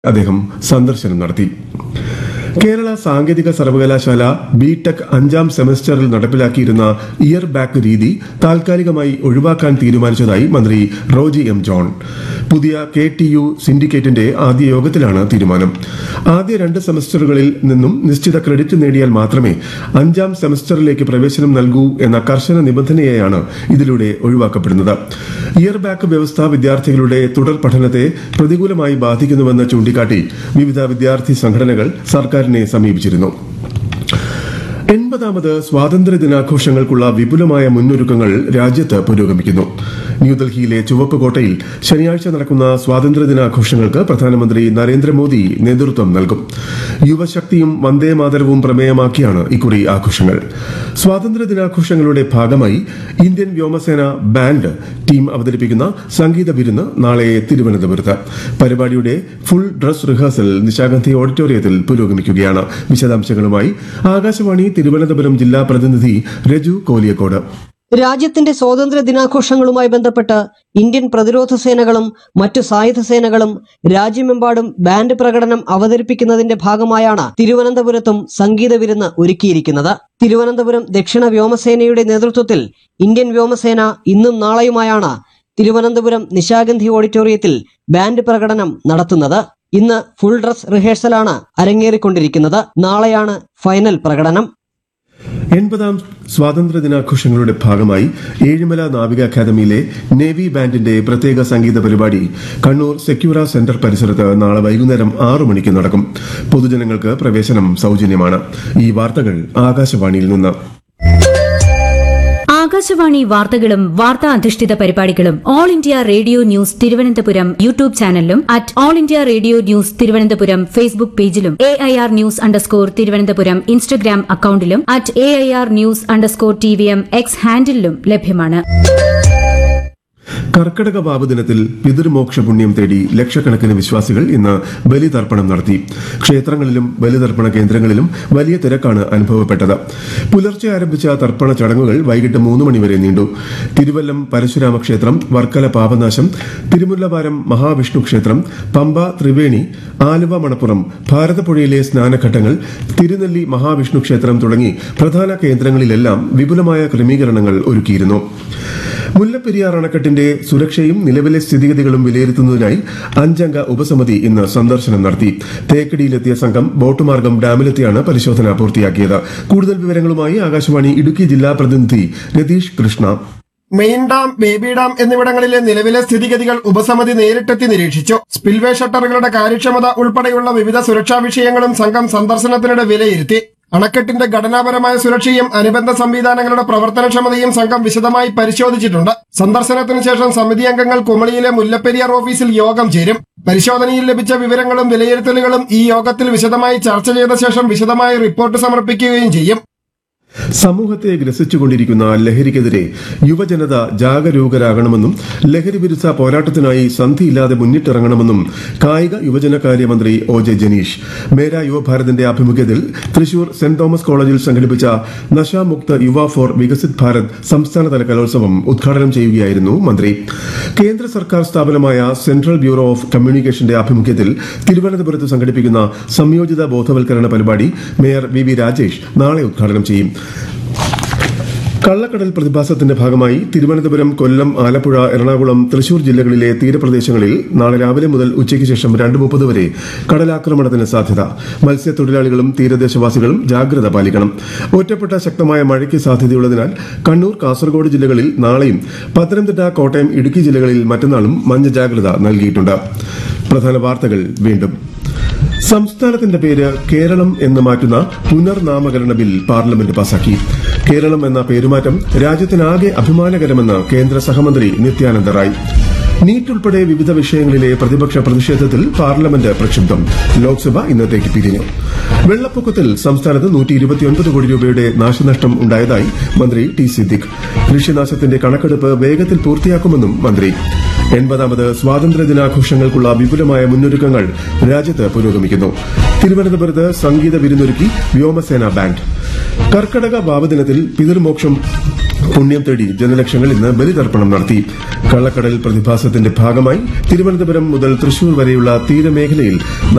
അദ്ദേഹം സന്ദർശനം നടത്തി. കേരള സാങ്കേതിക സർവകലാശാല ബിടെക് 5ാം സെമസ്റ്ററിൽ നടപ്പിലാക്കിയിരുന്ന ഇയർ ബാക്ക് രീതി താൽക്കാലികമായി ഒഴിവാക്കാൻ തീരുമാനിച്ചതായി മന്ത്രി റോജി എം ജോൺ. പുതിയ KTU സിൻഡിക്കേറ്റിന്റെ ആദ്യ യോഗത്തിലാണ് തീരുമാനം. ആദ്യ 2 സെമസ്റ്ററുകളിൽ നിന്നും നിശ്ചിത ക്രെഡിറ്റ് നേടിയാൽ മാത്രമേ 5ാം സെമസ്റ്ററിലേക്ക് പ്രവേശനം നൽകൂ എന്ന കർശന നിബന്ധനയെയാണ് ഇതിലൂടെ ഒഴിവാക്കപ്പെടുന്നത്. ഇയർ ബാക്ക് വ്യവസ്ഥ വിദ്യാർത്ഥികളുടെ തുടർ പഠനത്തെ പ്രതികൂലമായി ബാധിക്കുന്നുവെന്ന് ചൂണ്ടിക്കാട്ടി വിവിധ വിദ്യാർത്ഥി സംഘടനകൾ സർക്കാരിനെ സമീപിച്ചിരുന്നു. 80ാമത് സ്വാതന്ത്ര്യ ദിനാഘോഷങ്ങൾക്കുള്ള വിപുലമായ മുന്നൊരുക്കങ്ങൾ രാജ്യത്ത് പുരോഗമിക്കുന്നു. ന്യൂഡൽഹിയിലെ ചുവപ്പ് കോട്ടയിൽ ശനിയാഴ്ച നടക്കുന്ന സ്വാതന്ത്ര്യ ദിനാഘോഷങ്ങൾക്ക് പ്രധാനമന്ത്രി നരേന്ദ്രമോദി നേതൃത്വം നൽകും. യുവശക്തിയും വന്ദേമാതരവും പ്രമേയമാക്കിയാണ് ഇക്കുറി ആഘോഷങ്ങൾ. സ്വാതന്ത്ര്യ ദിനാഘോഷങ്ങളുടെ ഭാഗമായി ഇന്ത്യൻ വ്യോമസേന ബാൻഡ് ടീം അവതരിപ്പിക്കുന്ന സംഗീത വിരുന്ന് നാളെ തിരുവനന്തപുരത്ത്. പരിപാടിയുടെ ഫുൾ ഡ്രസ് റിഹേഴ്സൽ നിശാഗന്ധി ഓഡിറ്റോറിയത്തിൽ പുരോഗമിക്കുകയാണ്. വിശദാംശങ്ങളുമായി ആകാശവാണി തിരുവനന്തപുരം ജില്ലാ പ്രതിനിധി രജു കോലിയക്കോട്. രാജ്യത്തിന്റെ സ്വാതന്ത്ര്യ ദിനാഘോഷങ്ങളുമായി ബന്ധപ്പെട്ട് ഇന്ത്യൻ പ്രതിരോധ സേനകളും മറ്റു സായുധ സേനകളും രാജ്യമെമ്പാടും ബാൻഡ് പ്രകടനം അവതരിപ്പിക്കുന്നതിന്റെ ഭാഗമായാണ് തിരുവനന്തപുരത്തും സംഗീത വിരുന്ന് ഒരുക്കിയിരിക്കുന്നത്. തിരുവനന്തപുരം ദക്ഷിണ വ്യോമസേനയുടെ നേതൃത്വത്തിൽ ഇന്ത്യൻ വ്യോമസേന ഇന്നും നാളെയുമായാണ് തിരുവനന്തപുരം നിശാഗന്ധി ഓഡിറ്റോറിയത്തിൽ ബാൻഡ് പ്രകടനം നടത്തുന്നത്. ഇന്ന് ഫുൾ ഡ്രസ് റിഹേഴ്സലാണ് അരങ്ങേറിക്കൊണ്ടിരിക്കുന്നത്. നാളെയാണ് ഫൈനൽ പ്രകടനം. 80ാം സ്വാതന്ത്ര്യ ദിനാഘോഷങ്ങളുടെ ഭാഗമായി ഏഴിമല നാവിക അക്കാദമിയിലെ നേവി ബാൻഡിന്റെ പ്രത്യേക സംഗീത പരിപാടി കണ്ണൂർ സെക്യൂര സെന്റർ പരിസരത്ത് നാളെ വൈകുന്നേരം 6 മണിക്ക് നടക്കും. പൊതുജനങ്ങൾക്ക് പ്രവേശനം സൌജന്യമാണ്. ഈ വാർത്തകൾ ആകാശവാണിയിൽ നിന്ന്. ആകാശവാണി വാർത്തകളും വാർത്താ അധിഷ്ഠിത പരിപാടികളും all India radio news Thiruvananthapuram YouTube ചാനലിലും @all India radio news Thiruvananthapuram Facebook പേജിലും AIR ന്യൂസ് തിരുവനന്തപുരം ഇൻസ്റ്റഗ്രാം അക്കൌണ്ടിലും @AIR ന്യൂസ്_TVM X ഹാൻഡിലും ലഭ്യമാണ്. കർക്കടക വാവ് ദിനത്തിൽ പിതൃമോക്ഷ പുണ്യം തേടി ലക്ഷക്കണക്കിന് വിശ്വാസികൾ ഇന്ന് ബലിതർപ്പണം നടത്തി. ക്ഷേത്രങ്ങളിലും ബലിതർപ്പണ കേന്ദ്രങ്ങളിലും വലിയ തിരക്കാണ് അനുഭവപ്പെട്ടത്. പുലർച്ചെ ആരംഭിച്ച തർപ്പണ ചടങ്ങുകൾ വൈകിട്ട് 3 മണിവരെ നീണ്ടു. തിരുവല്ലം പരശുരാമ ക്ഷേത്രം, വർക്കല പാപനാശം, തിരുമുല്ലവാരം മഹാവിഷ്ണു ക്ഷേത്രം, പമ്പ ത്രിവേണി, ആലുവ മണപ്പുറം, ഭാരതപ്പുഴയിലെ സ്നാനഘട്ടങ്ങൾ, തിരുനെല്ലി മഹാവിഷ്ണു ക്ഷേത്രം തുടങ്ങി പ്രധാന കേന്ദ്രങ്ങളിലെല്ലാം വിപുലമായ ക്രമീകരണങ്ങൾ ഒരുക്കിയിരുന്നു. മുല്ലപ്പെരിയാർ അണക്കെട്ടിന്റെ സുരക്ഷയും നിലവിലെ സ്ഥിതിഗതികളും വിലയിരുത്തുന്നതിനായി 5-അംഗ ഉപസമിതി ഇന്ന് സന്ദർശനം നടത്തി. തേക്കടിയിലെത്തിയ സംഘം ബോട്ട് മാർഗം ഡാമിലെത്തിയാണ് പരിശോധന പൂർത്തിയാക്കിയത്. കൂടുതൽ വിവരങ്ങളുമായി ആകാശവാണി ഇടുക്കി ജില്ലാ പ്രതിനിധി Ratheesh Krishna. Main dam, baby dam എന്നിവിടങ്ങളിലെ നിലവിലെ സ്ഥിതിഗതികൾ ഉപസമിതി നേരിട്ടെത്തി നിരീക്ഷിച്ചു. സ്പിൽവേ ഷട്ടറുകളുടെ കാര്യക്ഷമത ഉൾപ്പെടെയുള്ള വിവിധ സുരക്ഷാ വിഷയങ്ങളും സംഘം സന്ദർശനത്തിനിടെ വിലയിരുത്തി. അണക്കെട്ടിന്റെ ഘടനാപരമായ സുരക്ഷയും അനുബന്ധ സംവിധാനങ്ങളുടെ പ്രവർത്തനക്ഷമതയും സംഘം വിശദമായി പരിശോധിച്ചിട്ടുണ്ട്. സന്ദർശനത്തിന് ശേഷം സമിതി അംഗങ്ങൾ കുമളിയിലെ മുല്ലപ്പെരിയാർ ഓഫീസിൽ യോഗം ചേരും. പരിശോധനയിൽ ലഭിച്ച വിവരങ്ങളും വിലയിരുത്തലുകളും ഈ യോഗത്തിൽ വിശദമായി ചർച്ച ചെയ്ത ശേഷം വിശദമായ റിപ്പോർട്ട് സമർപ്പിക്കുകയും ചെയ്യും. സമൂഹത്തെ ഗ്രസിച്ചുകൊണ്ടിരിക്കുന്ന ലഹരിക്കെതിരെ യുവജനത ജാഗരൂകരാകണമെന്നും ലഹരി വിരുദ്ധ പോരാട്ടത്തിനായി സന്ധിയില്ലാതെ മുന്നിട്ടിറങ്ങണമെന്നും കായിക യുവജനകാര്യ മന്ത്രി OJ ജനീഷ് മേരാ യുവഭാരതിന്റെ ആഭിമുഖ്യത്തിൽ തൃശൂർ സെന്റ് തോമസ് കോളേജിൽ സംഘടിപ്പിച്ച നശാമുക്ത യുവ ഫോർ വികസിത് ഭാരത് സംസ്ഥാനതല കലോത്സവം ഉദ്ഘാടനം ചെയ്യുകയായിരുന്നു മന്ത്രി. കേന്ദ്ര സർക്കാർ സ്ഥാപനമായ സെൻട്രൽ ബ്യൂറോ ഓഫ് കമ്മ്യൂണിക്കേഷന്റെ ആഭിമുഖ്യത്തിൽ തിരുവനന്തപുരത്ത് സംഘടിപ്പിക്കുന്ന സംയോജിത ബോധവൽക്കരണ പരിപാടി മേയർ VV രാജേഷ് നാളെ ഉദ്ഘാടനം ചെയ്യും. കള്ളക്കടൽ പ്രതിഭാസത്തിന്റെ ഭാഗമായി തിരുവനന്തപുരം, കൊല്ലം, ആലപ്പുഴ, എറണാകുളം, തൃശൂർ ജില്ലകളിലെ തീരപ്രദേശങ്ങളിൽ നാളെ രാവിലെ മുതൽ ഉച്ചയ്ക്ക് ശേഷം 2:30 വരെ കടലാക്രമണത്തിന് സാധ്യത. മത്സ്യത്തൊഴിലാളികളും തീരദേശവാസികളും ജാഗ്രത പാലിക്കണം. ഒറ്റപ്പെട്ട ശക്തമായ മഴയ്ക്ക് സാധ്യതയുള്ളതിനാൽ കണ്ണൂർ, കാസർഗോഡ് ജില്ലകളിൽ നാളെയും പത്തനംതിട്ട, കോട്ടയം, ഇടുക്കി ജില്ലകളിൽ മറ്റന്നാളും മഞ്ഞ ജാഗ്രത നൽകിയിട്ടുണ്ട്. പ്രധാന വാർത്തകൾ വീണ്ടും. സംസ്ഥാനത്തിന്റെ പേര് കേരളം എന്ന് മാറ്റുന്ന പുനർനാമകരണ ബിൽ പാർലമെന്റ് പാസാക്കി. കേരളം എന്ന പേരുമാറ്റം രാജ്യത്തിനാകെ അഭിമാനകരമെന്ന് കേന്ദ്ര സഹമന്ത്രി നിത്യാനന്ദ റായ്. നീറ്റ് ഉൾപ്പെടെ വിവിധ വിഷയങ്ങളിലെ പ്രതിപക്ഷ പ്രതിഷേധത്തിൽ പാർലമെന്റ് പ്രക്ഷുബ്ധം. ലോക്സഭ ഇന്നത്തേക്ക് പിരിഞ്ഞു. വെള്ളപ്പൊക്കത്തിൽ സംസ്ഥാനത്ത് 129 കോടി രൂപയുടെ നാശനഷ്ടം ഉണ്ടായതായി മന്ത്രി T. സിദ്ദിഖ്. കൃഷിനാശത്തിന്റെ കണക്കെടുപ്പ് വേഗത്തിൽ പൂർത്തിയാക്കുമെന്നും മന്ത്രി. 80ാമത് സ്വാതന്ത്ര്യ ദിനാഘോഷങ്ങൾക്കുള്ള വിപുലമായ മുന്നൊരുക്കങ്ങൾ രാജ്യത്ത് പുരോഗമിക്കുന്നു. തിരുവനന്തപുരത്ത് സംഗീത വിരുന്നൊരുക്കി വ്യോമസേന ബാൻഡ്. കർക്കടക വാവുദിനത്തിൽ പിതൃമോക്ഷം പുണ്യം തേടി ജനലക്ഷങ്ങൾ ഇന്ന് ബലിതർപ്പണം നടത്തി. കള്ളക്കടൽ പ്രതിഭാസത്തിന്റെ ഭാഗമായി തിരുവനന്തപുരം മുതൽ തൃശൂർ വരെയുള്ള തീരമേഖലയിൽ